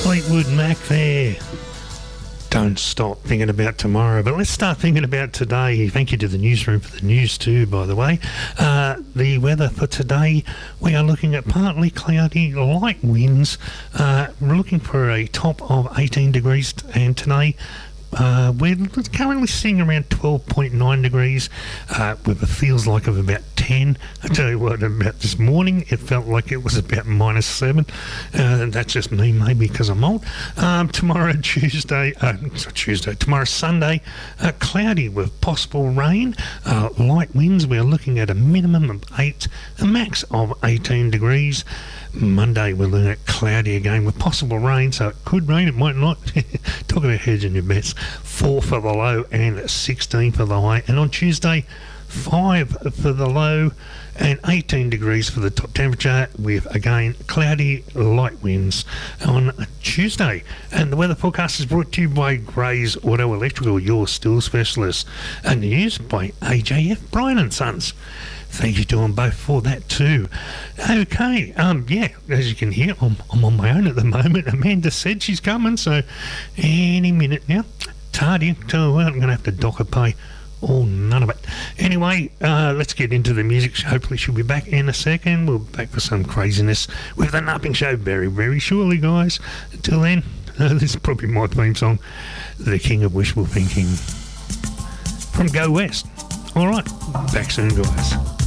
Fleetwood Mac there. Don't stop thinking about tomorrow, but let's start thinking about today. Thank you to the newsroom for the news too, by the way. The weather for today, we are looking at partly cloudy, light winds. We're looking for a top of 18 degrees, and today we're currently sitting around 12.9 degrees with a feels like of about 10. I tell you what, about this morning it felt like it was about -7. That's just me, maybe because I'm old. Tomorrow Sunday, cloudy with possible rain, light winds. We're looking at a minimum of 8, a max of 18 degrees. Monday we're looking at cloudy again with possible rain, so it could rain, it might not. Talk about hedging your bets. 4 for the low and 16 for the high. And on Tuesday, 5 for the low and 18 degrees for the top temperature, with again cloudy, light winds on Tuesday. And the weather forecast is brought to you by Gray's Auto Electrical, your still specialist, and news by AJF Bryan and Sons. Thank you to them both for that too. Okay, as you can hear, I'm on my own at the moment. Amanda said she's coming, so any minute now. Tardy, tell you what, I'm going to have to dock her pay. Oh, none of it. Anyway, let's get into the music. Hopefully she'll be back in a second. We'll be back for some craziness with the Napping Show very, very shortly, guys. Until then, this is probably my theme song, The King of Wishful Thinking, from Go West. All right, back soon, guys.